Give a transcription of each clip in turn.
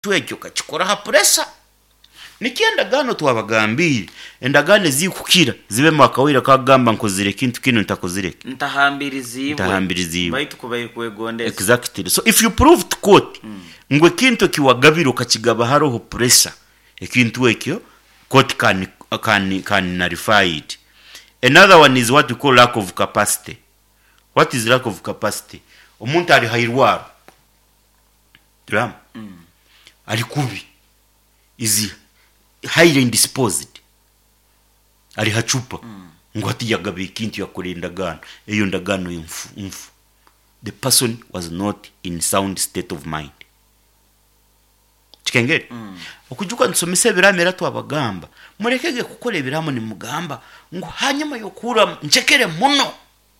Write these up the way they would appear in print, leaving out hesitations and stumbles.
twekyo kachikora ha pressure nikyendagano twabagambire endagano zikukira zibe makawira kagamba nkozire kintu kino ntakozireke ntahambiriziwe baitu kubaye kwegondeza exactly. So if you prove to court ngwe kintu kiwagabiro kachigaba haroho pressure ekintu ekyo court can nullify it. Another one is what we call lack of capacity. What is lack of capacity? Omuntu ali hairwaro dram ali kubi is highly indisposed ali hachupa ngwati yagabe kintu yakore ndagano eyo ndagano imfu the person was not in sound state of mind. Chikengere okujuka nsomese biramera twabagamba murekege kukora ibiramo ni mugamba ngo hanyuma yokura nchekere muno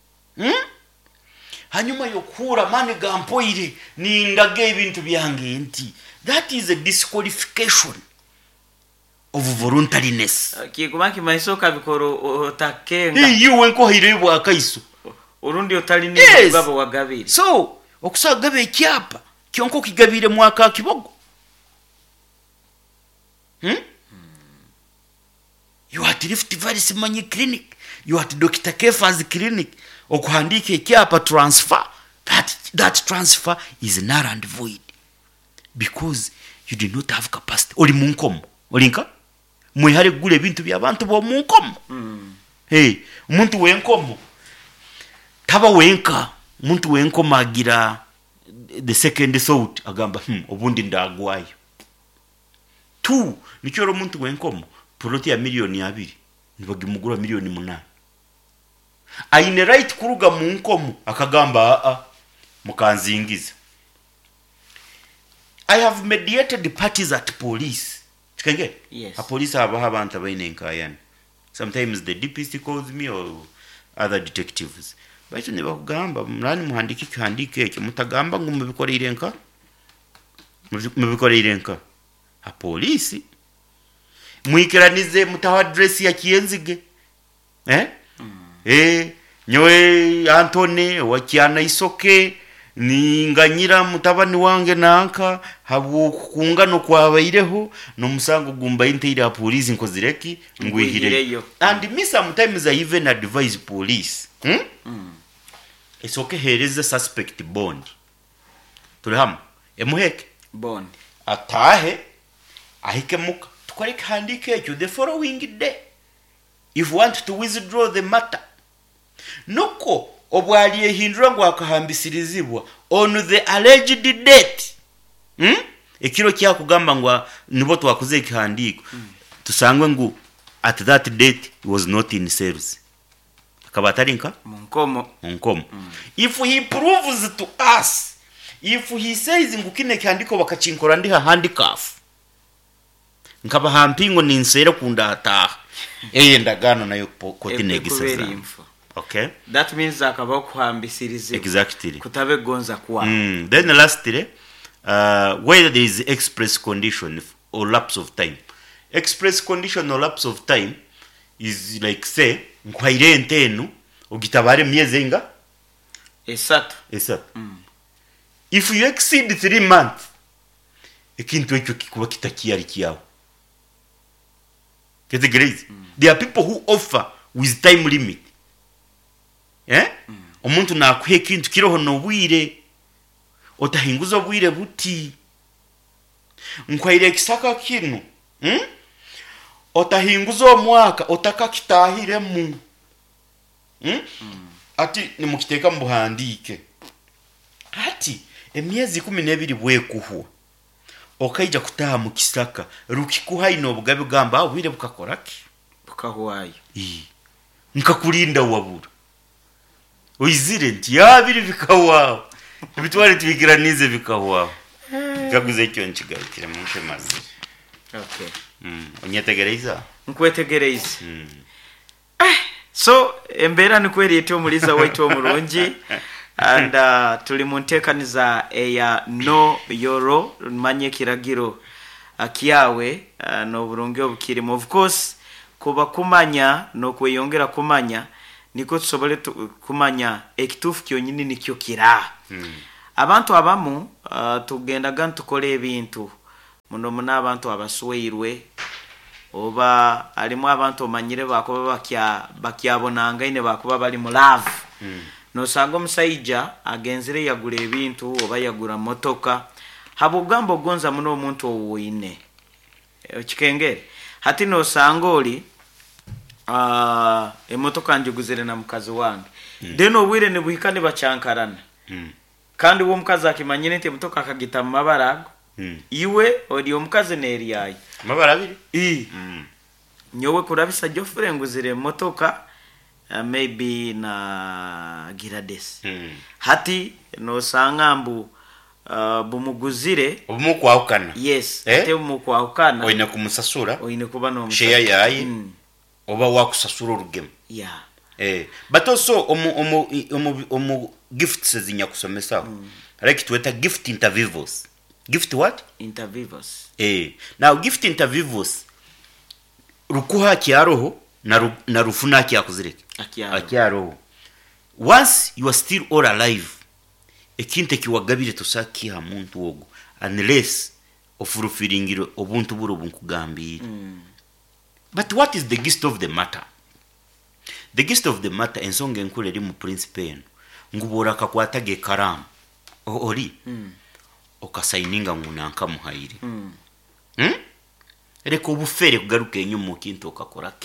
hanyuma yokura mani gampoire ni ndage ibintu byange nti that is a disqualification of voluntariness. Kigumaki maisoka bikoro otakenga yiwe nko hirebwa akaiso urundi otali ni mugabo wagabire so okusagabe kyapa kyonko kigabire mwaka kibogo you at Rift Valley Simanyi Clinic, you at Dr. Kefa's clinic okuhandike kyapa transfer that transfer is null and void because you did not have capacity. Oli munkomo olinka mwihare gule bintu byabantu bo munkomo hey umuntu wenkomo taba wenka umuntu wenkomo agira the second thought agamba obundi ndagwayo tu nicyoro umuntu wenkomo proti ya milioni 2 nibagimugura milioni 8 aine right kuruga munkomo akagamba mukanzingiza. I have mediated the parties at police. Chikenge? Yes. A police have abantu abaine nkayani. Sometimes the DPC calls me or other detectives. Baitu nibakugamba mrani muhandiki kihandike ekyo mutagamba ngo mubikore irenka. A police mwikiranize mutawa address ya Kiyenzige. Nyowe Antone wakiana isoke ni nganyira mutabani wange nanka habu kungano kwabaireho no musango gumba intira police nkozireki ngwihire. And me sometimes I even advise police it's okay hereza suspect bond tulham emuheke bond atahe ahike muka tukore handike ekyo the following day if you want to withdraw the matter nuko obwali ehindura ngo akahambisirizibwa on the alleged date ekiro kya kugamba ngo nibo twakoze ikihandiko tusangwe ngo at that date was not in service akabatarinka munkomo if he proves to us if he says ngo kine kihandiko bakacinkora ndi handicraft nkaba hampingo ninsera kunda ataha ndagano nayo koti negisaza. Okay, that means akaba kuhambisirize exactly kutabe gonza kwa then lastly whether there is express condition or lapse of time. Express condition or lapse of time is like say nkwaire ntenu ogitabare myeze nga esatu if you exceed 3 months ekintu ekyo kikuba kitakiyari kiyawo. Get the grace. There are people who offer with time limit. Omuntu nakuhe kintu kiroho no bwire otahinguza bwire buti nkwaire kisaka kinu otahinguza omwaka otakakitahire mu ati nimukiteka mbuhandike ati emyezi 12 bwekuhwa okaija kutaha mu kisaka rukikuha ino bugabe gamba bwire bukakoraki bukahwayo nkakulinda wabura oizire nti yabiri bikawaho bitwari tubigiranize bikawaho kaguze cyo nchigarukire mu nshemazi. Okay. Onyetegereza nkwetegereza so embera nikweri eto muliza waitu omulungi and tuli muntekaniza eya no yoro manye kiragiro akiyawe no burungi obukirimo. Of course kuba kumanya no kweyongera kumanya niko tusobole kumanya ekitufu kyonyini nikyo kira abantu abamu tugenda gantu kole ebintu muno muna abantu abasweirwe oba alimu abantu omanyire bakuba bakyabonanga ine bakuba bali mu love nosanga omusajja agenzire yagula ebintu oba yagura motoka habugambo gonza muno omuntu owuine okikengere hati nosanga oli emotoka njuguzire na mukazi wange then obwire ne buhikane bacyankarana kandi wo mukazi akimanyire nti emotoka akagita mu mabara iwe odi omukazi neriyayi mabara abiri nyowe kurabisa Geoffrey nguzire motoka maybe na Girades hati nosanga mbu bumuguzire obumukwahukana yes ate bumukwahukana oine kumusasura oine kuba no sheya yayi oba wakusasura urugemu yeah but also omu gifts zinya kusomesa like tuweta gift intervivos gift what intervivos now gift intervivos rukuha kiaroho na rufuna kyakuzireke akiaroho once you are still all alive ekinte kiwagabire tosaki ha muntu ogo unless ofurufilingiro obuntu buro bunkugambira but what is the gist of the matter? The gist of the matter ensonga enkule eri mu principle eno ngubora kakwatage karamu oli okasaininga ngunanka muhairi reko obufere kugaruka enyuma kintu okakorake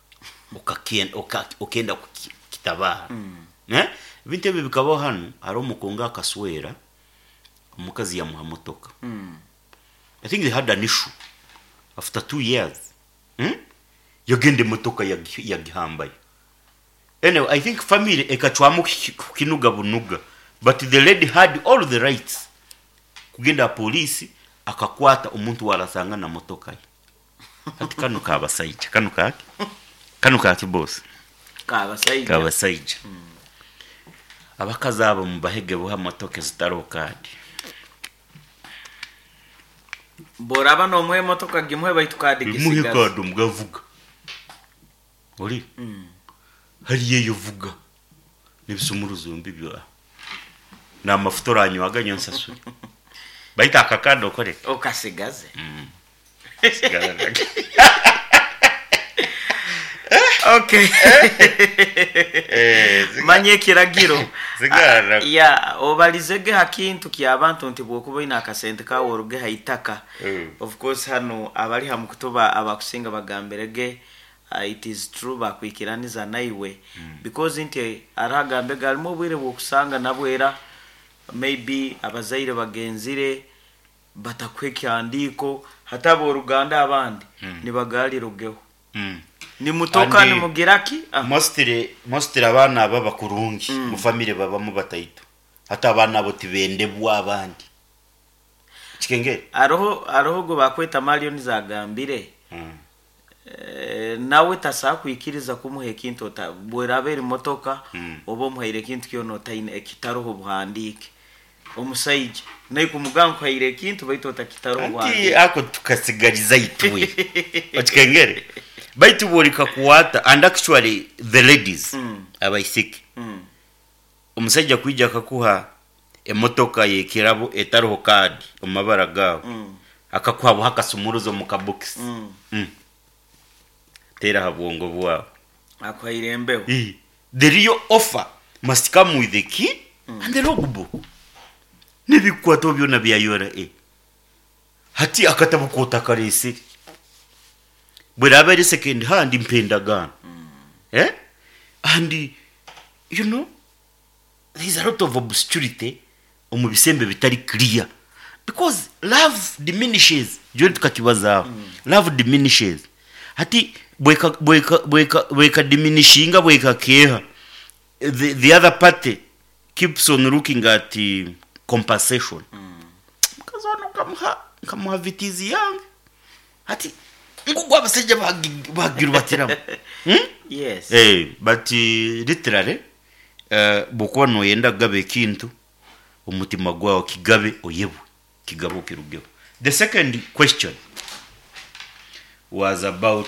okenda kitabara bintu ebyo bikabaho hano ari omukonga akaswera omukazi ya muhamotoka I think they had an issue after 2 years yagende motoka yagihambaye anyway I think family ekachwamu kinuga bunuga but the lady had all the rights kugenda police akakwata omuntu warasanga na motoka ye ati kanu kabasaija kanu kaki boss kabasaija abakazi abo mubahege buha motoka zitarokadi boraba no mwe motoka gimwe bayitukadi gisigaza muhe kadu mugavuga oli hali yeyo vuga nibisumuruzo mbibyo na mafutora anyu aganyo nsasu bayita akakado kore okasigaze okay manye kiragiro zigara ya obalizege hakintu kyabantu ntibwo kuba ina akasente ka woruge haitaka of course hano abali hamukutoba abakusinga bagamberege it is true bakwikiraniza naiwe because inte aragambe galimo bwire bokusanga nabwera maybe abazaire bagenzire batakwekandiko hatabo Ruganda abandi nibagali rugeho ni mutoka ni mugiraki mostly abana baba kurungi mu family baba mu batayito hata abana bo tibende bwa abandi kikenge aroho go bakweta million zagambire nawe tasakwikiriza kumuhe kintu bwerabere motoka obo muhaire kintu kyo notaine ekitaroho buhandike omusaije nayi kumuganko haire kintu bayitota kitaroho buhandike anti ako tukasigariza ituye okikengere baitu borika kuwata and actually the ladies abaisiki omusaija kwijja akakuha emotoka ye kirabo etaroho card omabara gawo akakuha buhakasumuruzo mu kabox tera habwongo bwa akwirembeho the real offer must come with the key and the logbook nibikwato byona byayora hati akatabu kotakarese bwerabere second hand impendagana and you know there is a lot of obscurity omu bisembe bitari clear because love diminishes joint kakibaza love diminishes hati bweka diminishing bweka keha the other party keeps on looking at compensation because ono kamuha vitizi yange hati ngugwa baseje bagiru batiramu yes but literally bokwa no yenda gabe kintu umutima gwawo kigabe oyebwe kigabo kirugeho. The second question was about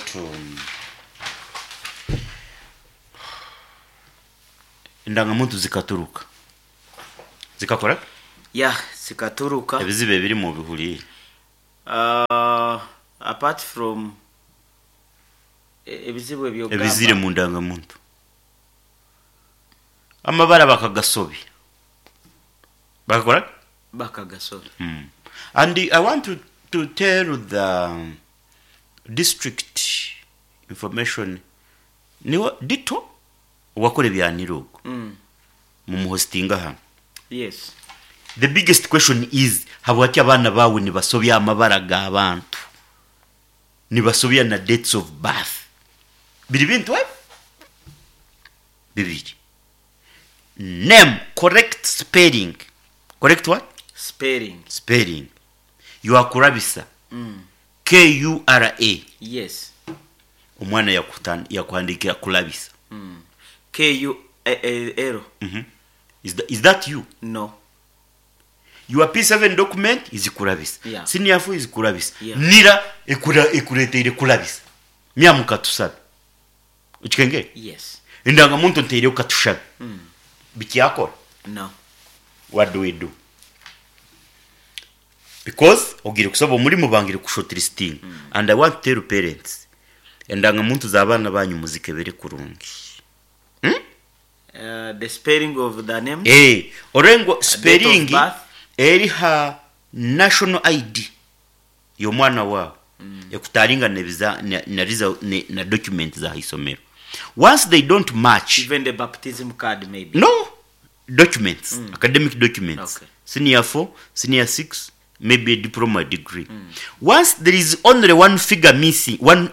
indangamuntu zikaturuka zikakora ya zikaturuka ebizibe biri mu bihuri apart from ebizibu ebyogamba ebizire mu ndangamuntu amabara bakagasobi bakakora bakagasobi. And I want to tell the district information niwo dito wakore byanirugo mu hostinga hano. Yes. The biggest question is habwaki abana bawe ni basobya amabara g'abantu ni basobya na dates of birth biri bintu bibiri. Name, correct spelling. Correct what? Spelling. You are kurabisa. K-U-R-A. Yes. Umwana yakuandikira kulabisa. K-U-R. Is that you? No. Your P7 document is kurabisa. Yeah. Senior fu is kurabisa. Yeah. Nira ekureteire kulabisa. Myamuka tusabe. Uchikenge? Yes. Indangamuntu nteire ukatushabe. Biki yako? No. What do we do? Because ogire kusaba muri mubangire ku shortlisting and I want to tell parents endangamuntu z'abana banyu muzike bere kurungi. The spelling of the name? Orengo spelling eri ha national ID yo mwana wao ekutaringa na document za isomero. Once they don't match, even the baptism card maybe. No, documents, academic documents. Okay. Senior 4, senior 6, maybe a diploma degree. Once there is only one figure missing, one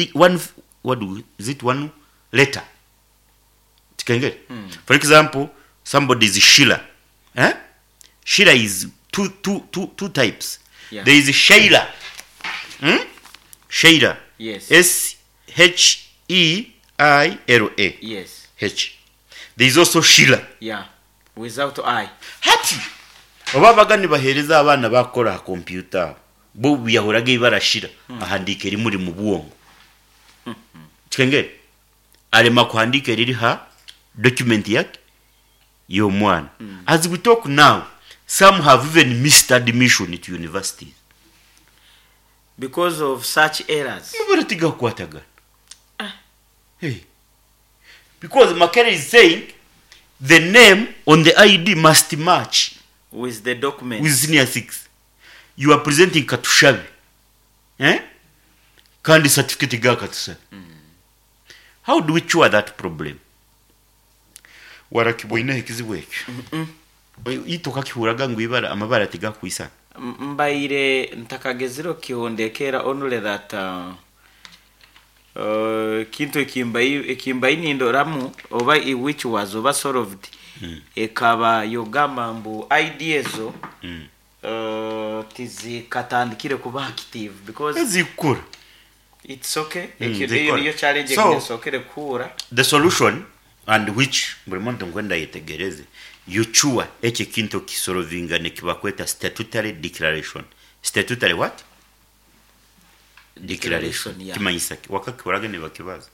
letter. You can get. For example, somebody is Sheila. Sheila is two types. Yeah. There is Sheila. Sheila. Yes. S-H-E-I-L-A. Yes. H. There is also Sheila. Yeah. Without I. Hati. Obabagani bahereza abana bakora computer. Bo biyahuraga ibara Sheila. Ahandike rimuri mu buwongo. Chikenge. Alema kuhandike riri ha document yake yo mwana. As we talk now, some have even missed admission to universities. Because of such errors. Mubaratiga kwataga. Hey. Because Makere is saying the name on the ID must match with the document. With senior 6. You are presenting Katushabi. Kandi certificate ga Katushabi. How do we cure that problem? Warakiboina hekiziweke. Itoka kihuraga ngwibara amabara tiga kuisa. Mbaire ntakagezero kihondekera onule that kintu ekimbai nindoramu oba which was over solved ekaba yogamba mbu ideazo tizi katandikire kuba active because zikura it's okay your challenge is okay kura the solution and which murimonto ngwenda yetegereze yuchua eche kintu kisolovinga nekibakweta statutory declaration. Statutory what? Declaration. Yeah. Kimanyisaki wakakuraga ne bakibaza.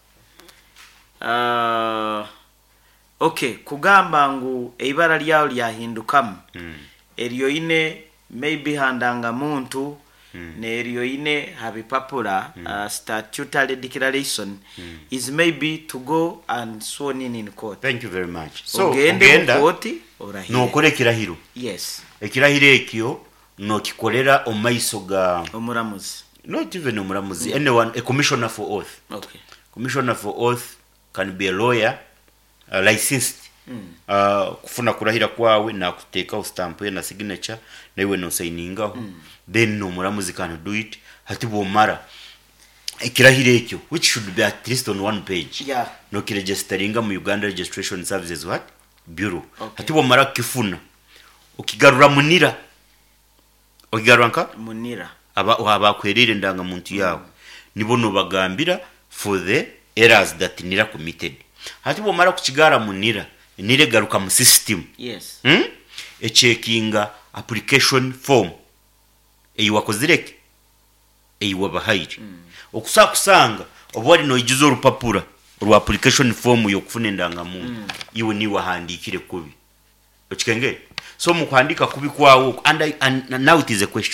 Okay, kugamba ngu eibara lyao lyahindukamu. Eriyo ine maybe handanga muntu ne eriyo ine habipapula statutory declaration is maybe to go and sworn in court. Thank you very much. So ogenda koti orahire. No kore kirahiro. Yes. Ekirahire ekyo no kikolera omaiso ga omuramuzi. Not even omuramuzi. Anyone, a commissioner for oath. Okay. Commissioner for oath can be a lawyer, licensed. Kufuna kurahira kwawe na kuteka stamp na signature na iwe no signinga then no muramuzi can do it hatibo mara ekirahire ekyo which should be at least on one page. Yeah. No kiregisteringa mu Uganda Registration Services what bureau. Okay. Hatibo mara kifuna okigarura munira okigaruranka munira aba kwerire ndanga muntu yawe nibo no bagambira for the errors that nira committed. Hatibo mara kukigara munira nire garuka mu system. Yes. Checkinga application form eyiwakozireke eyiwabahayire okusakusanga obwali no igizo rupapura ru application form yokufuna endangamuntu iwe ni wahandikire kubi okikenge so mu kwandika kubi kwawo and now it is a question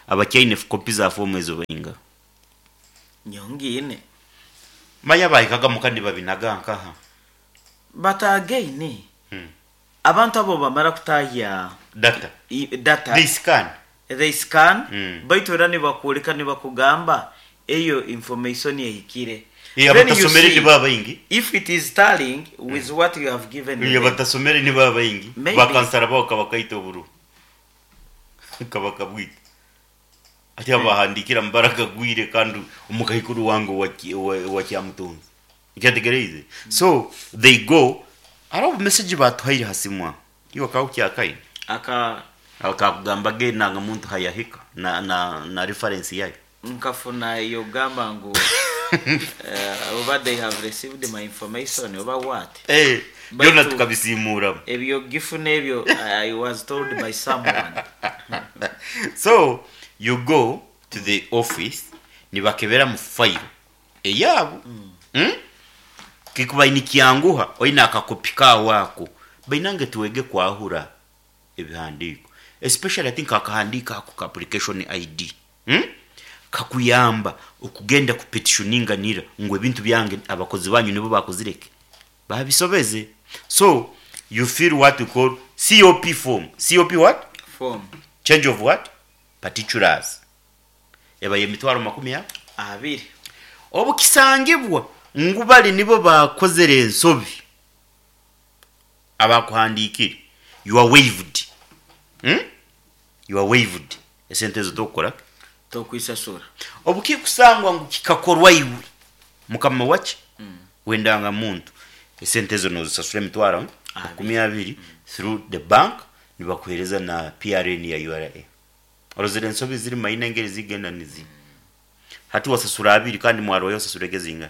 abakyaine copy za form ezo benga nyongine maya bayikaga mukandi babinaga nkaha but again abantu abo bamara kutahya data they scan baitora ni bakulika ni bakugamba eyo information yehikire batasomere ni baba ingi if it is tallying with what you have given iyo batasomere ni baba ingi bakansara bakaita buru kabakabwita ati abahandikira mbaraga gwire kandi umukayikuru wangu wa kyamutunzi ikategereze so they go aro message batuhaire hasimwa iyo kawukyakaye akagamba ge nanga muntu hayahika na reference yayo nkafuna iyo gamba ngo over they have received my information over what yona tukabisimura ebyo gifune ebyo I was told by someone so you go to the office nibakebera mu file eyabo kikubaini kianguha oina akakopika wako bainange tuwege kwahura ebihandiko especially I think akahandika ku application ID kakuyamba okugenda ku petitioninga nira ngwe bintu byange abakozi banyu nibo bakozireke babisobeze so you feel what you call COP form what form change of what particulars eba yemitwaro 20 obukisangibwa ngubali nibo bakozere ensobi abakuhandikira you are waived esente zo tokora tokwisasura obukikusangwa ngo kikakorwa iwe mukama wachi wendanga muntu esente zo nozisasura emitwaro 20 through the bank nibakuhereza na PRN ya URA orozere ensobi ziri mayina ngeri zigenda nizi hatu wasasura 2 kandi mwaro yose suregezinga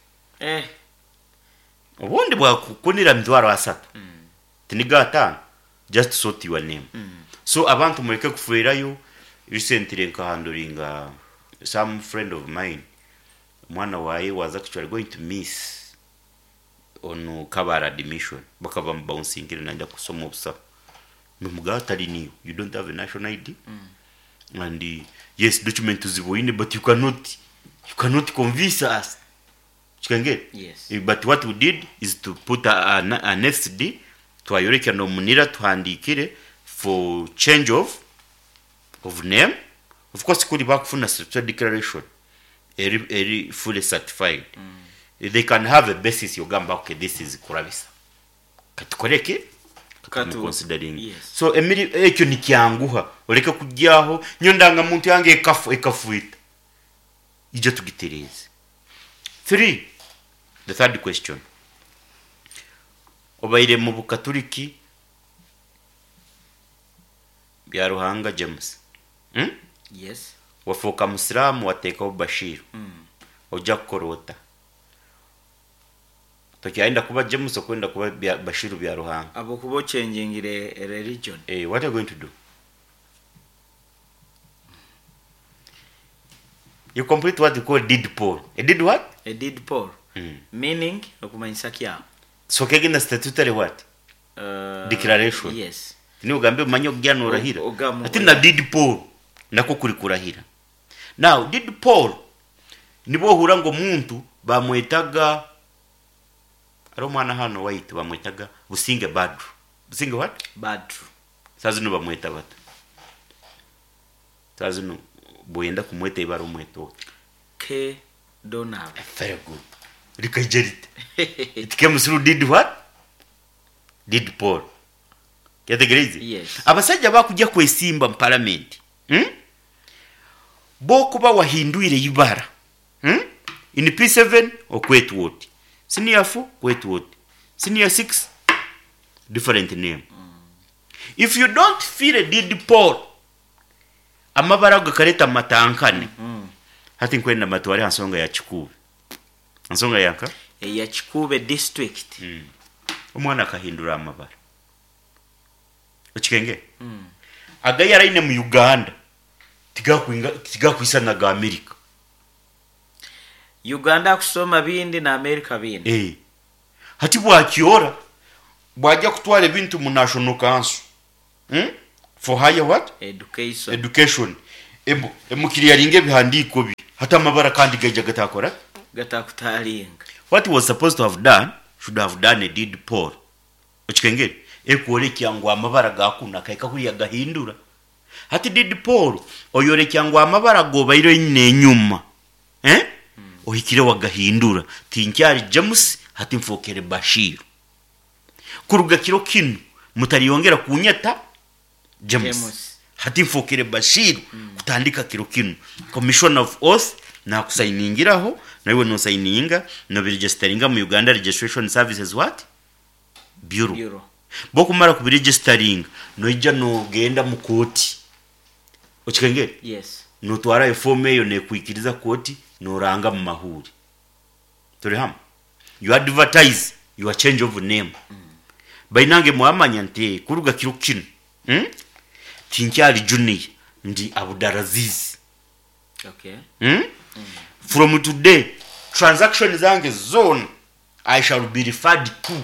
ubundi bwa kukunira mitwaro 3 tiniga 5 just sort your name so abantu mureke kufuirayo recently nkahanduringa some friend of mine mwana waye was actually going to miss on Kabara admission bakaba bouncing in nanja kusoma obusa mumugata niyo you don't have a national ID and yes document ziboine but you cannot convince us you can get yes but what we did is to put an FCD to ayoreka no munira tuhandikire for change of name of course kuri bakufuna certificate declaration eri fully certified they can have a basis yogamba okay this is kurabisa katukoreke considering yes. So emiri ekyo nikyanguha oleka kujyaho nyondanga muntu yange ekafuita ije tugitereze 3 the third question obaire mu bukatoliki bya Ruhanga James yes wafoka muslimu wateka Bashir oja korota tokiaenda kuba James okwenda kuba Bashir bya Ruhanga abo kubo changingire religion what are you going to do? You complete what you call deed poll. A deed what? A deed poll. Meaning okumanyisa kya so kegina statutory what? Declaration. Yes. Ni ugambe manyo gyano rahira ati na deed poll nako kuri kurahira. Now deed poll nibo hura ngo muntu bamwetaga aromana hano white bamwetaga Businge Badru. Businge what? Badru. Sazi no bamweta bata. Sazi no boyenda kumweta ibara umweto. K Donald. Very good. Rikajerite. It came through did what? Did poll. Get the crazy? Yes. Abasajja bakujja kwesimba mu parliament. Bokuba wahinduire ibara. In P7 okwetu wote. Senior 4 kwetu wote. Senior 6 different name. If you don't feel a did poll amabara gakareta matankane. Hati nkwenda matwari ansonga ya Chikube. Ansonga yaka? Ya Chikube district. Omwana akahindura amabara. Ochikenge? Agaya raine mu Uganda. Tiga kuisana ga America. Uganda kusoma bindi na America bindi. Hati bwakiora bwajja kutwala bintu mu National Council. For higher what? Education. emukiriya linge bihandiko bi hata amabara kandi gaja gatakora gatakutalinga. What he was supposed to have done should have done a deed poll. Ochikengere ekwole kyangwa amabara gakuna kaika kuri yagahindura. Hati deed poll oyore kyangwa amabara gobairo nyuma. Ohikire wagahindura tinkyari James hati mfokere Bashir. Kuruga kiro kinu mutariyongera kunyata James. Hati mfokere Bashir kutandika kiro kinu. Commission of Oath na kusainingiraho nawe no saininga no registeringa mu Uganda Registration Services what Bureau. Bokumara ku registering no ija no genda mu koti. Ochikenge? Yes. No twara form yo ne kuikiriza koti no ranga mu mahuri. Turi ham. You advertise your change of name. Bainange muamanya nte kuruga kiro kinu. Tinkyali Junior ndi Abdulaziz. Okay. From today, transaction zange zone I shall be referred to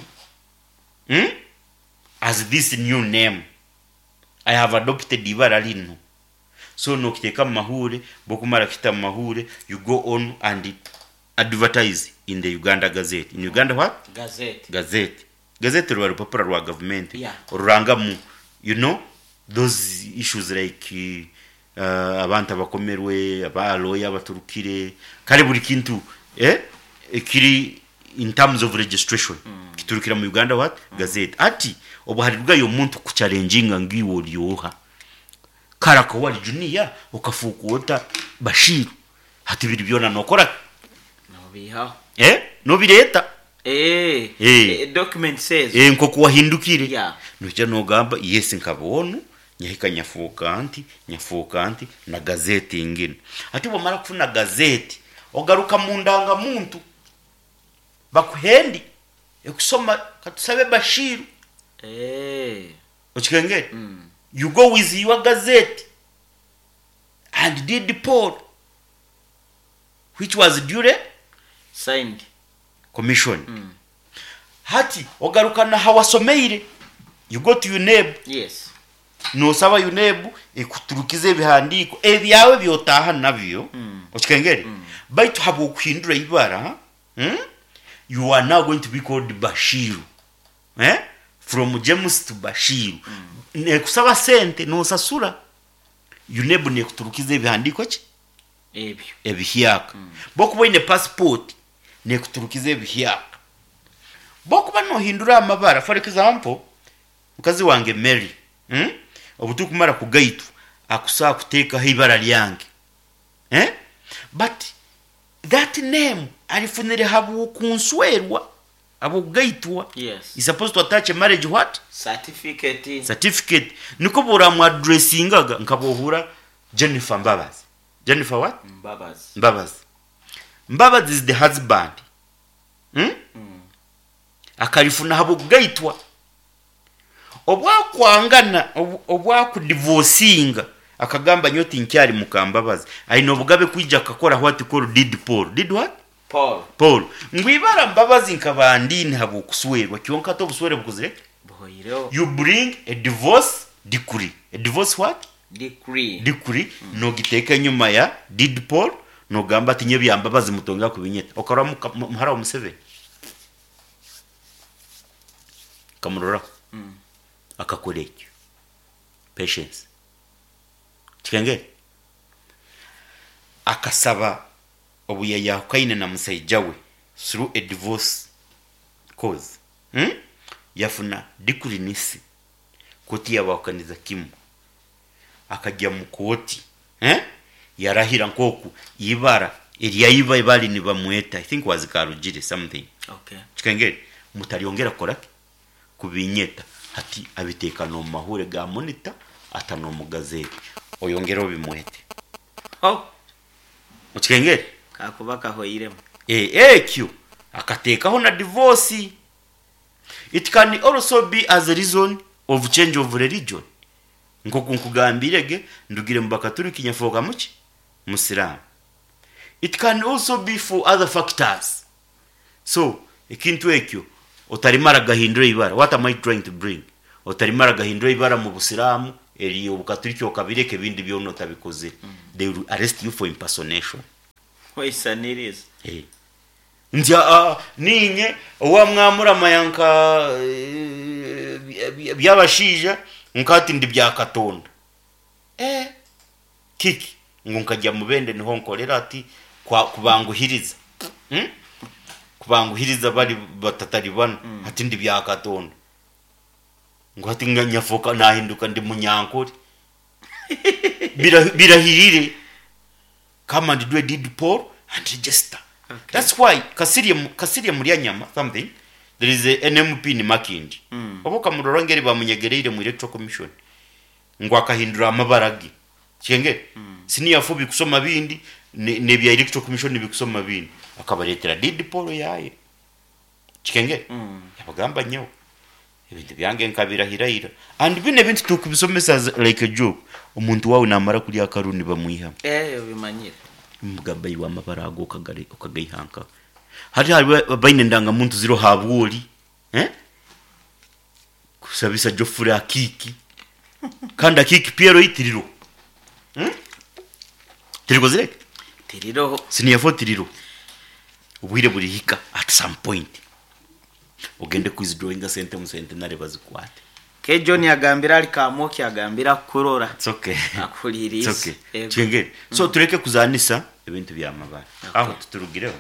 as this new name. I have adopted Ibara lino. So no kiteka mahure, bokumara kita mahure, you go on and advertise in the Uganda Gazette. In Uganda what? Gazette. Gazette rwa rupapura rwa government. Yeah. Oranga mu, you know, those issues like abantu abakomerwe abaloya baturukire kare buri kintu kiri in terms of registration kiturukira mu Uganda what Gazette ati obuharirwa yo muntu ku challenginga ngiwo lyoha karako wali Junior ukafukuota Bashir hati biri byona nokora no biha no bireta document says nko kuwahindukire yeah. Noja nogamba yes nkabonu nyahika nyafuka anti na gazeti ingine ati bomara kufuna gazeti ogaruka mundanga muntu bakuhendi ekusoma katusabe Bashir ochikenge you go with your gazette and did the poll which was duly signed commission hati ogaruka na hawasomeire you go to your neighbor yes no saba yunebu ikuturukize bihandiko ebyawe byotaha nabyo ochikengere baitu habo kuhindura ibara you are now going to be called Bashir from James to Bashir ne kusaba sente no sasura yunebu ne kuturukize bihandiko ki ebihyaka bokuba ine passport ne kuturukize ebihyaka bokuba no hindura amabara for example mukazi wange Mary obutukumara kugaitu akusa kuteka hibara lyange but that name alifunire habu kunswerwa abo gaitwa yes is supposed to attach a marriage what certificate niko bora mu addressingaga nkabohura Jennifer what Mbabazi is the husband akalifuna habu gaitwa obwakwangana obwakudivorcinga akagamba nyoti nkyali mukambabazi ayino bugabe kwijja akakora what call did what Paul ngwibara Mbabazi nkabandini habu kuswerwa kyonka to buswere bukuzire you bring a divorce decree what decree no giteka nyuma ya did Paul no gamba tinye byambabazi mutonga kubinyeta okara muhara umuseve kamurora akakolekyo patience tikenge akasaba obuyaya kaine na musaijawe through a divorce cause yafuna decree nisi koti yabakaniza kimu akajya mu koti yarahira nkoku ibara iriya iba ibali ni bamweta I think was Karugire something okay tikenge mutariongera korake kubinyeta hati abiteka no mahure ga monitor atano mu gazeti oyongero bimwete ukengere kakubaka hoiremo kyo akatekaho na divorce. It can also be as a reason of change of religion. Nkoko nkugambirege ndugire mbakaturiki nyafoka muki musiramu. It can also be for other factors. So ikintu ekyo otarimara gahindura ibara. What am I trying to bring? Otarimara gahindura ibara mu busiramu eriyo bukaturikyo kabireke bindi byo notabikoze they will arrest you for impersonation. Waisaniriza. Nja ninye wa mwamura mayanka byabashija nkati ndi bya katonda kiki ngo nkajya mubende niho nkorera ati kubanguhiriza kubanguhiriza bari batatari bana ati ndi bya katonda ngo ati nganyafoka nahinduka ndi munyankore birahirire come and do a deed poll and register. Okay. That's why kasiriye muri nyama something there is a NMP in Makindi oboka murorongeri bamunyegereire mu electoral commission ngo akahindura amabaragi cyenge siniyafu bikusoma bindi ne bya electoral commission bikusoma bindi akabaretera deed poll yaye cyenge yabagamba nyewe ibintu byange nkabirahirahira and bine bintu tukubisomesa like a joke umuntu wawe namara kuri akaruni bamwiha bimanyira mugamba yiwa mabarago ukagayihanka hari bayine ndanga muntu ziro habwoli kusabisa jofura kiki kanda kiki piero itiriro tiriko zireke tiriro siniya fotiriro ubwire buri hika at some point ugende kwizidrawinga sente mu centenary bazikwate ke John yagambira ali kamoki yagambira kurora it's okay akulirisa it's okay chenge so tureke kuzanisa ibintu bya mabara aho tuturugireho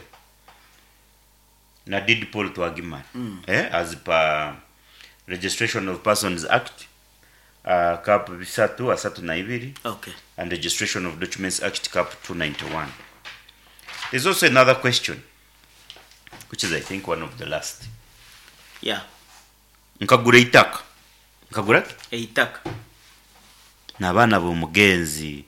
na deed poll twagimana as per registration of persons act cap 332 okay and registration of documents act cap 291. There's also another question which is I think one of the last. Nkagura itaka nkagura itaka nabana bo mugenzi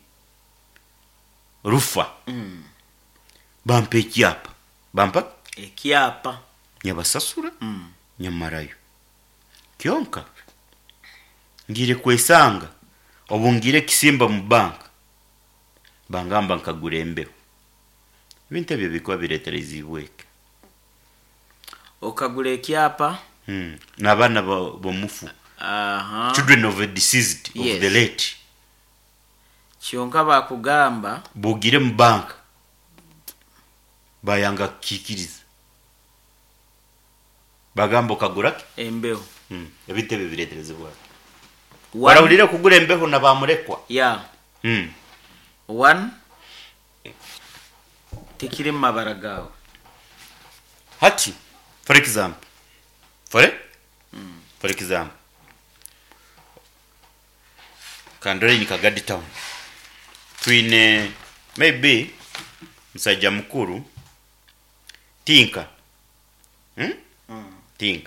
rufa bampe kiapa bampa kiapa nyabasasura nyamarayo kyonka ngire kwesanga obungire kisimba mu banka bangamba nkagurembeho ibintu byo bikwa biretereza ibweke okagure kiapa nabana bo mufu children of a deceased of the late kyonka bakugamba bugire mu banka bayanga kikiriza bagambo kagura embeho ebitebe biretereze bwa warawulire kugura embeho na bamurekwa one tikire mabaragawo hati for example for example kandore ni Kagadi town twine maybe msajja mukuru tinka tinka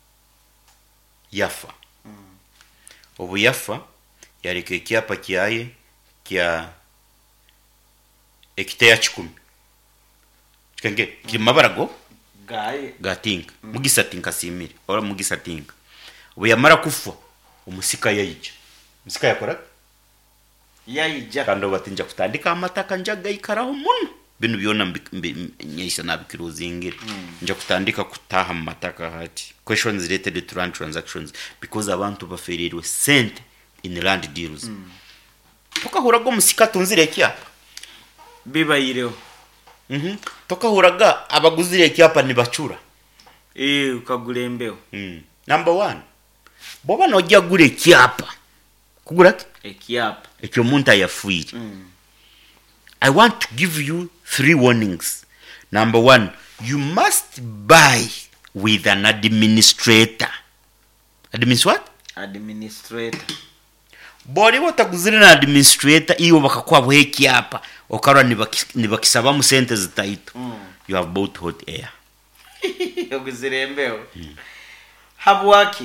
yafa obu yafa yareke kiapa kiaye kya ekiteya 10 kenge kimabarago gaye gatinka mugisa tinka simire ora mugisa tinka obu yamara kufa umusika yayija musika yakora yayija kando batinja kutandika amataka njaga ikaraho muno binu byona nyisa nabikirozingire nja kutandika kutaha amataka hati questions related to land transactions because abantu baferirwe sent in land deals toka hurago musika tunzire kyapa bibayireho toka huraga abaguzire kyapa ni bacura ukagurembeho number 1 boba nojya gure kyapa kugura ekyapa ekyo muntu ayafuire I want to give you 3 warnings. Number 1, you must buy with an administrator. Administrator. Bori wataguzire na administrator iyo bakakwabo hekiapa okara nibakisaba mu sente zitaito. You have bought hot air. Yoguzirembeo. Habwaki.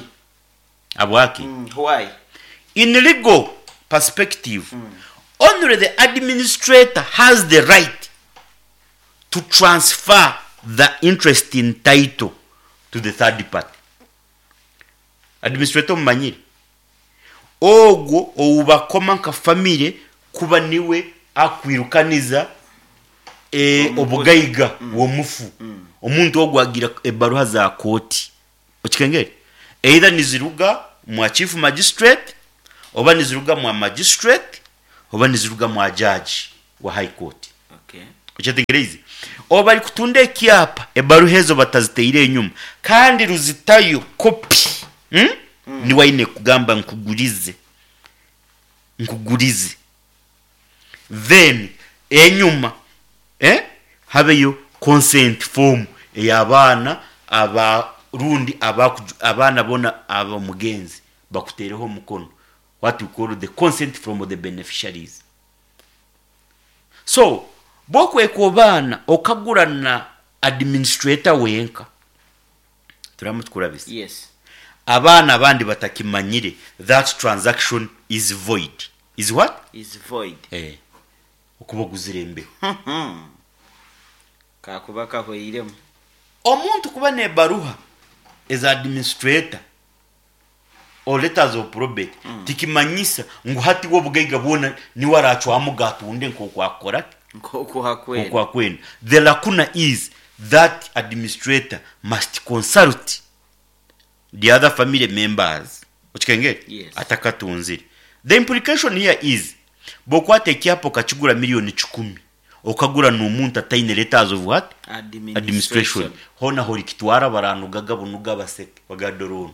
Why? In legal perspective, only the administrator has the right to transfer the interest in title to the third party. Administrator mmanyire ogwo obakoma nka family kuba niwe akwirukaniza obugayiga wo mufu omuntu ogwagira ebaruha za koti okikengere either niziruga mu chief magistrate oba niziruga mu magistrate oba niziruga mu judge wa high court. Okay. Uchategereze oba ari kutunda ekyapa ebaruhezo bataziteire enyuma kandi ruzitayo copy ni waine kugamba nkugurize then enyuma habeyo consent form eyabana abarundi abana bona abamugenzi bakutereho mukono, what we call the consent from the beneficiaries. So bokwe kobana okagurana administrator wenka turamutkura bisi. Yes. Abana abandi batakimanyire that transaction is void. Is what? Is void. Okuboguzirembe. Kakubaka hoiremo. Omuntu kuba ne baruha as administrator or letters of probate tikimanyisa ngo hati wo bugaiga bona ni warachwa amugatunde nko kwakora kwa kwenu. The lacuna is that administrator must consult the other family members. Uchikenge? Yes. Atakatunziri. The implication here is bokwate kiapo kachigura milioni 10 okagura n'umuntu atayine letters of what? Administration. Hona hori kitwara baranugaga bunuga baseke bagadorona.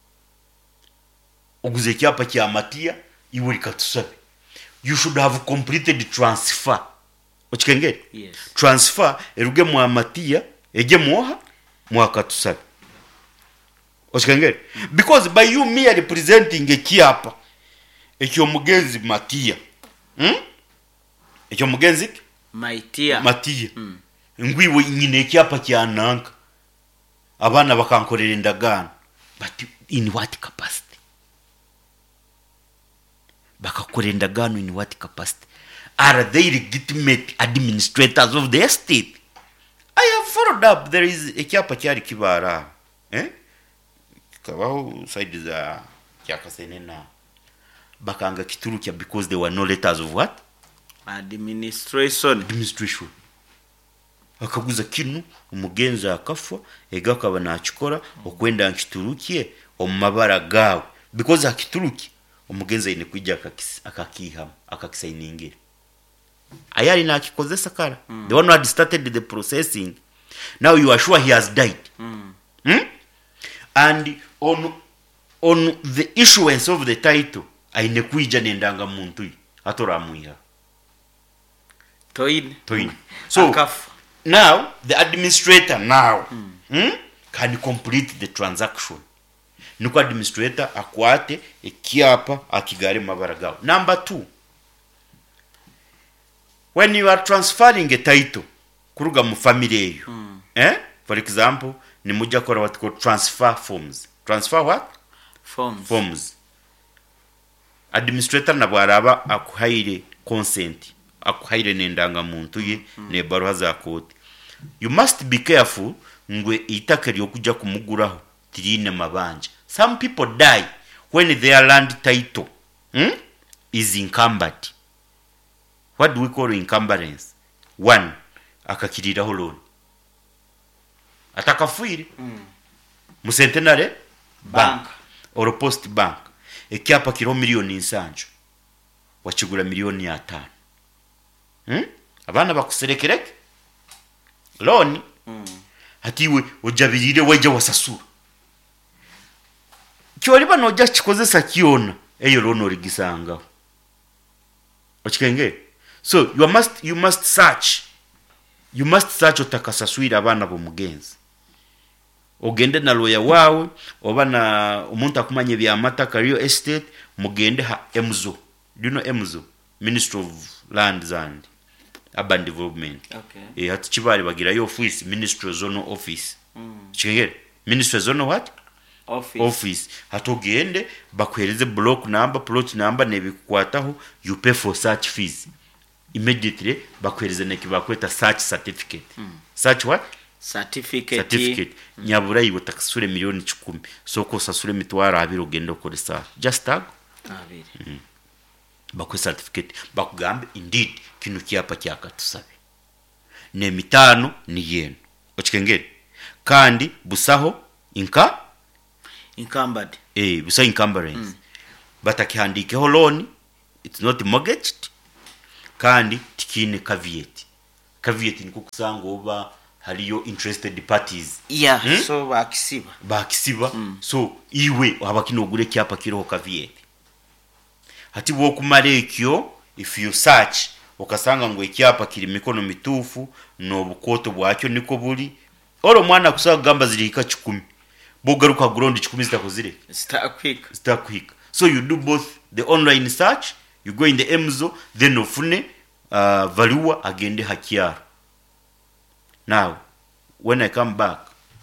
Oguze kiapa kya matia iwe likatusabe. You should have completed transfer. Uchikenge? Yes. Transfer eruge mu amatia eje muha mwakatusabe. Uchikenge? Because by you mere representing a kiapa ekyo mugenzi matia. Ekyo mugenzi matia. Ngwiwe nyine ekyapa kyananka. Abana bakankorera endagano. But in what capacity? Bakakorera endagano in what capacity? Are they legitimate administrators of the estate? I have followed up. There is ekyapa kyari kibara. Kabaho side za kyakasenena. Bakanga kiturukya because there were no letters of what? Administration. Akaguza kinu umugenzi akafa egakaba nakikora okwenda nkiturukiye omumabara gawe because akituruki umugenzi ine kwijja akakihama akakisayiningira ayari nakikozesa kara. The one who had started the processing, now you are sure he has died. And on the issuance of the title aine kwijja nendanga muntu atoramuya toin. So Akafu. now the administrator can complete the transaction. Nuko administrator akwate ekiapa akigare mabaragawo. Number 2, when you are transferring a title kuruga mu family eyo, for example ni mujja kora what called transfer forms. Transfer what? Forms. Administrator nabwaraba akuhaire consent, akuhaire nendanga muntu ye ne baruha za kote. You must be careful ngwe itaka lyokujja kumuguraho tirine mabanja. Some people die when their land title is encumbered. What do we call encumbrance? 1, akakiriraho loan. Atakafuire mu Centenary Bank or Post Bank ekyapa kiro milioni 7 wachigura milioni 5. Abana bakuserekereke loan hatiwe ojabirire waje wasasura kyoliba noja kikozesa kiona eyo loan origisanga okikenge. So you must search otakasaswira abana bomugenzi ogende na lawyer wawe oba na umuntu akumanye bya mataka real estate mugende ha EMZO. Do you know EMZO? Ministry of Lands and Urban Development. Okay. Hati chibali bagira yo office, Ministry Zonal Office. Chikengere Ministry Zonal what? Office. Hatogende bakwereze block number, plot number nebikwataho, you pay for search fees. Immediately bakwereze nekibakweta search certificate. Search what? Certificate. Nyabura yibo takasure milioni 10. Soko sasure mitwara 2 ogenda okore search. Just tag 2. Bakwe certificate bakugambe indeed kinu kiapa kyakatusabe ne 5 ni yenu okikengere kandi busaho encumbered. Busa encumbrance. batakihandikeho loan, it's not mortgaged, kandi tikine caveat. Caveat ni kukusanga oba haliyo interested parties. So bakisiba. So iwe abakino ogure kyapa kiriho caveat. Hati wokumara ekyo, if you search okasanga ngo ekyapa kiri mikono mitufu no bukoto bwakyo niko buli, oro mwana kusanga gamba zirika 10 bogaruka ground 10 zitakozire start quick. So you do both the online search, you go in the Emzo, then ofune valua agende hakiaro. Now when I come back,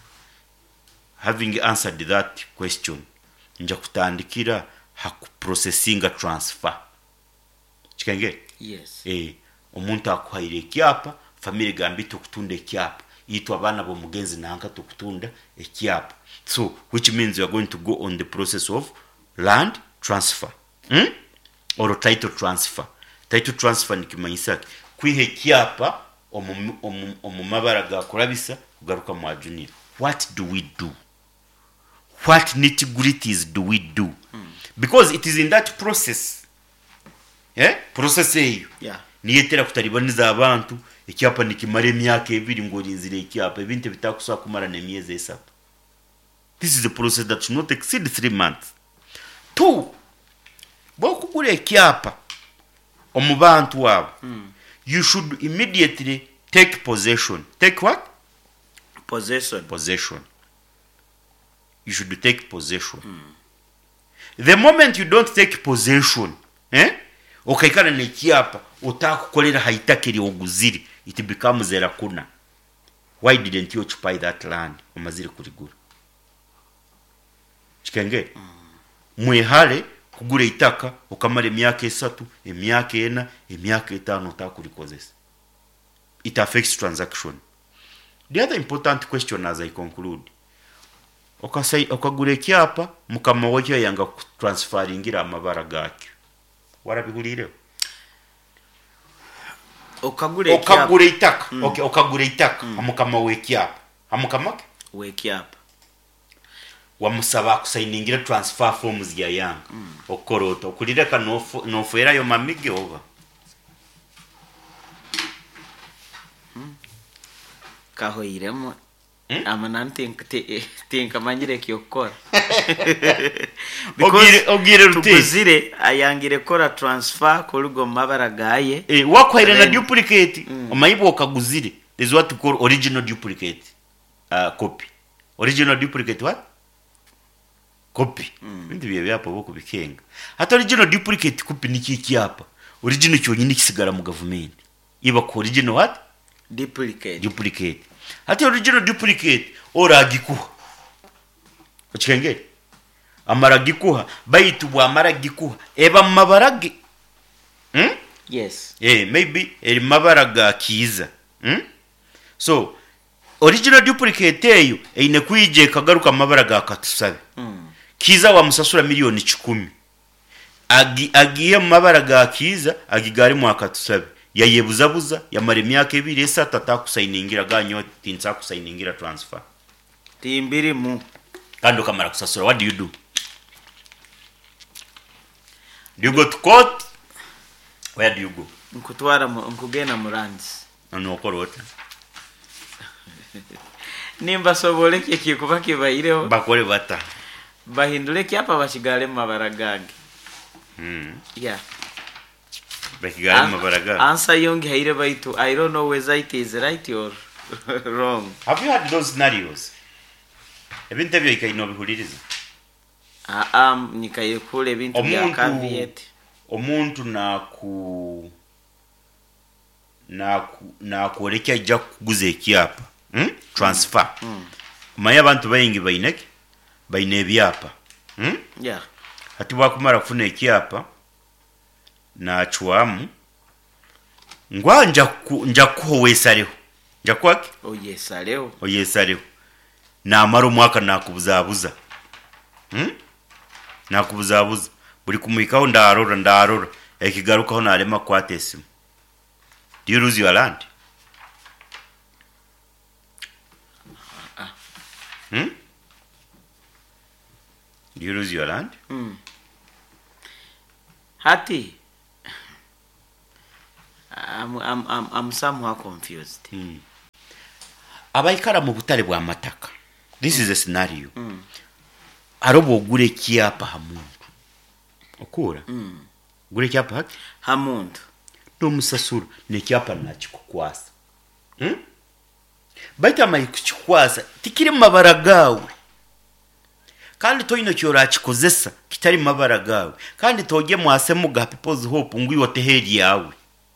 having answered that question, nja kutandikira haku processing a transfer. Chikenge? Yes. Omuntu akuhaire ekyapa, family gambi tukutunda ekyapa, itwa abana bo mugenzi nanka tukutunda ekyapa. So which means you are going to go on the process of land transfer, or title transfer. Title transfer nikimanyisa kwihe ekyapa omumabara ga kurabisa kugaruka mu ajuni. What do we do? What nitty-gritties do we do? Because it is in that process, process eyo niyetera kutaribaniza abantu ekyapa nikimara emyaka 2 ngo rinzire ekyapa ebintu bitakusa kumara nemyezi 3. This is a process that should not exceed 3 months. 2, bokugura ekyapa omubantu wabo, you should immediately take possession. Take what? Possession. You should take possession. The moment you don't take possession, okaikana nekyapa otakukolera haitakiri oguziri, it becomes a lacuna. Why didn't you occupy that land? Omazire kurigura. Chikenge? Mwehale kugura itaka okamara emyaka 3, emyaka 4, emyaka 5 otakulikozesa. It affects transaction. The other important question as I conclude, okagura ekyapa mukama wacyo yanga transferingira amabara gakyo. Warabihulire? Okagura itaka. Okay, okagura itaka amukama wekyapa. Amukamake? Wekyapa. Wamusaba kusayiningira transfer forms ya yanga. Okorota okulireka nofera yo mamige over. Kahoiremo amanante tinka manyire kyokora. Ogire ruti tuguzire ayangire kora transfer kolugo mabara gaye wakwaire na duplicate omayibo okaguzire. There's what to call original duplicate copy. Original duplicate what? Copy. Bintu byapo boko bikenga. Hata original duplicate copy niki kyapa. Original cyonyine kisigara mu government. Iba ko original what? Duplicate. Hata original duplicate ora agikuha. Ochikenge? Amara gikuha, baitu bwa mara gikuha. Eba mabarage. Yes. Maybe eri mabaraga kiza. So original duplicate eyo ine kwije kagaruka mabaraga akatusabe. Kiza wa musasura milioni 10. Agiye mabaraga kiza agigari mu akatusabe. Yayebuzabuza yamara emyaka 2 3 atakusayiningira ganyo tinsa kusayiningira transfer. Timbiri mu kando kamara kusasura. What do you do? Do you go to court? Where do you go? Nkutwara nkugena muranzi. No korota. Nimba soboleke kikuba kibayireho. Bakore bata. Bahindule kyapa bashigale mabaragage. Bakigale mabaraga. Answer yongi haire baitu. I don't know whether it is right or wrong. Have you had those scenarios? Ebintu byo ikaino bihuliriza. Nikaye kule bintu bya caveat. Omuntu na kuolekya ajja kuguza ekyapa. Transfer. Maya abantu bayingi bayineke bayine ebyapa. Hati bakumara kufuna ekyapa na chwamu ngwa nja kuhowesareho. Nja kwaki? Oyesareho. Na amaro mwaka nakubuzabuza. Nakubuzabuza. Buri kumwikaho ndarora. Ekigarukaho narema kwatesimu. Do you lose your land? Do you lose your land? hati I'm somehow confused. Abaikara mu butale bwa mataka, this is a scenario. Arobo gure kiapa hamuntu okura gure kiapa hati hamuntu no musasuru ne kiapa nakikukwasa baita mayikukwasa tikiri mabara gawe kandi toyino cyora kikozesa kitari mabara gawe kandi toge mwase muga people's hope ngwiyote heri yawe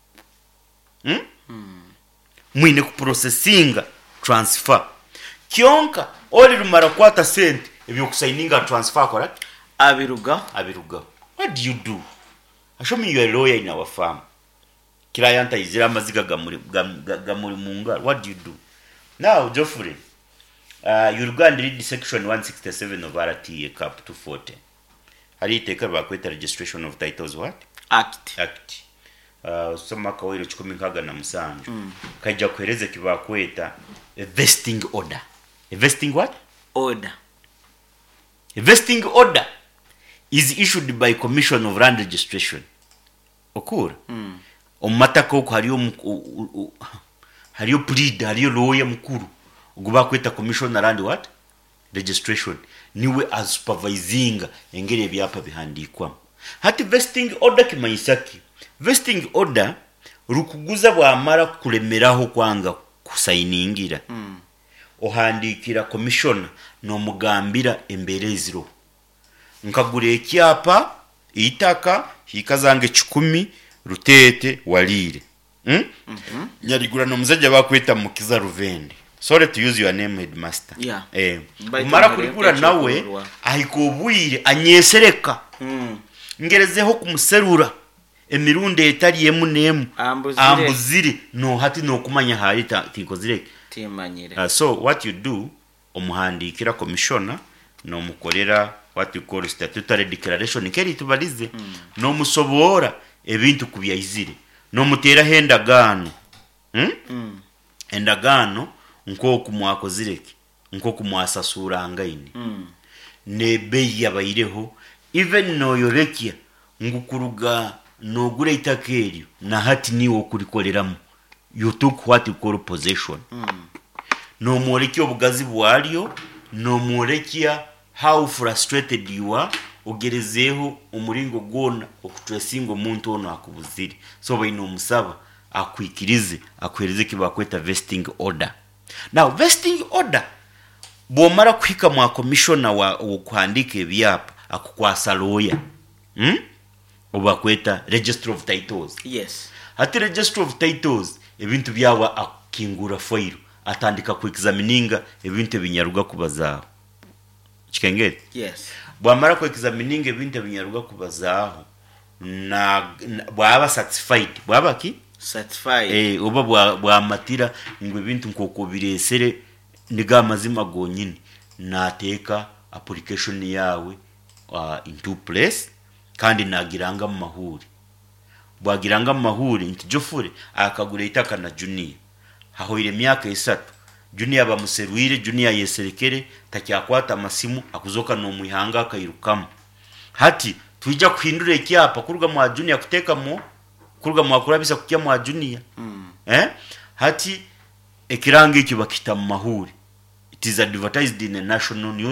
mwine ku processinga transfer kyonka oli rumara kwata sente ebyo kusaininga transfer correct abiruga. What do you do? Show me you are a lawyer in our farm. Client izira amaziga gamuri munga. What do you do? Now, Geoffrey, you'll go and read section 167 of RTA Cap 240. Hari iteka bakweta registration of titles what? Act. Soma kawiro 17 kajja kwereze kibakweta a vesting order. A vesting what? Order. A vesting order is issued by Commission of Land Registration. Okura. Omatako ko hariyo plead, hariyo lawyer mukuru. Uguba kweta Commission of Land what? Registration. Niwe as supervising engere byapa bihandikwa. Hati vesting order kimanyisaki. Vesting order rukuguza bwamara kulemeraho kwanga kusainingira. Ohandikira commission no mugambira embereziro nkagure ekyapa itaka hikazange 10 rutete walire nyarigura no muzajja bakweta mukiza ruvende. Sorry to use your name headmaster. Umara kurigura nawe ahikobwire anyesereka ngerezeho kumuserura emirunde etari yemunemu ambuzire no hati no kumanya harita tikozireke. So what you do, omuhandikira commissioner no mukolera what you call statutory declaration keri tubalize no musobora ebintu kubyayizire no mutera hendagano endagano nko kumwakozireke nko kumwasasura ngaine ne beya bayireho even no yorekia ngukuruga no gure itakerio na hati niwo kurikoleramo. You took what you call possession. No moreki obugazi bwalyo, no morekia how frustrated you are, ogerezeho umuringo gona okutresinga omuntu ono akubuziri. So bayino musaba akwikirize akwereze kibakweta vesting order. Now vesting order bomara kwika mwa commissioner wa okuhandika ebyapa akukwasa lawyer. Obakweta register of titles. Yes. Hati register of titles ebintu byawa akingura file atandika ku examininga ebintu binyaruga kubazaho chikengete. Yes. Bwamara ku examininga ebintu binyaruga kubazaho na bwaba satisfied bwaba ki certified oba bwamatira ngwe bintu nkoko biresere niga mazima gonyine nateka application yawe into place kandi nagiranga mu mahuri bwagiranga mahuri nti Jofure akagure itaka na Junior hahoire myaka 3 Junior bamuseruire Junior yeserekere takyakwata amasimu akuzoka no muhanga akayirukamo hati tujja kuhindura ekyapa kuruga mu Junior kuteka mu kuruga mu akurabisa kujya mu Junior hati ekiranga icyo bakita mu mahuri it is advertised in a national news